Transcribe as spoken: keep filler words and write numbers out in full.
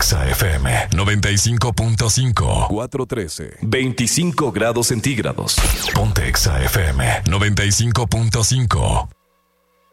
Exa F M noventa y cinco punto cinco. cuatro trece. veinticinco grados centígrados. Ponte Exa F M noventa y cinco punto cinco.